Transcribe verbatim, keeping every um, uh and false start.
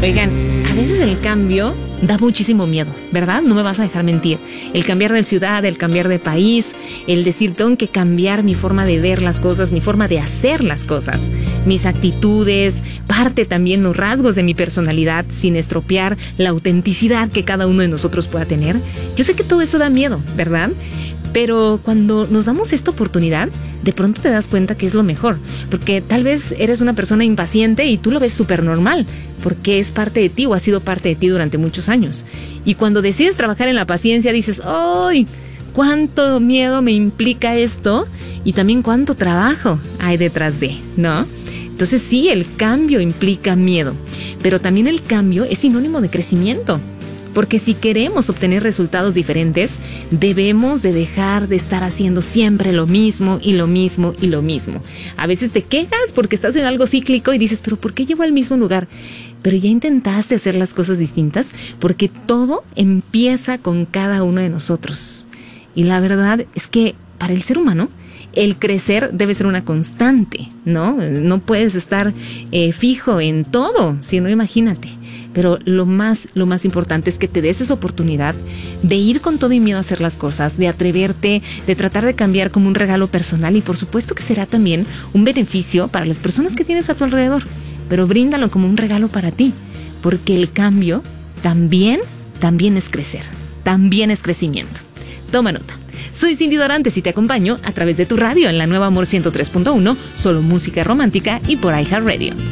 Oigan, a veces el cambio da muchísimo miedo, ¿verdad? No me vas a dejar mentir. El cambiar de ciudad, el cambiar de país, el decir, tengo que cambiar mi forma de ver las cosas, mi forma de hacer las cosas, mis actitudes, parte también los rasgos de mi personalidad sin estropear la autenticidad que cada uno de nosotros pueda tener. Yo sé que todo eso da miedo, ¿verdad? Pero cuando nos damos esta oportunidad, de pronto te das cuenta que es lo mejor. Porque tal vez eres una persona impaciente y tú lo ves súper normal, porque es parte de ti o ha sido parte de ti durante muchos años. Y cuando decides trabajar en la paciencia, dices, ¡ay! ¿Cuánto miedo me implica esto? Y también cuánto trabajo hay detrás de, ¿no? Entonces sí, el cambio implica miedo, pero también el cambio es sinónimo de crecimiento. Porque si queremos obtener resultados diferentes, debemos de dejar de estar haciendo siempre lo mismo y lo mismo y lo mismo. A veces te quejas porque estás en algo cíclico y dices, ¿pero por qué llevo al mismo lugar? Pero ya intentaste hacer las cosas distintas, porque todo empieza con cada uno de nosotros. Y la verdad es que para el ser humano, el crecer debe ser una constante, ¿no? No puedes estar eh, fijo en todo, sino imagínate. Pero lo más, lo más importante es que te des esa oportunidad de ir con todo y miedo a hacer las cosas, de atreverte, de tratar de cambiar como un regalo personal, y por supuesto que será también un beneficio para las personas que tienes a tu alrededor, pero bríndalo como un regalo para ti, porque el cambio también, también es crecer, también es crecimiento. Toma nota. Soy Cindy Dorantes y te acompaño a través de tu radio en la nueva Amor ciento tres punto uno, solo música romántica y por iHeartRadio.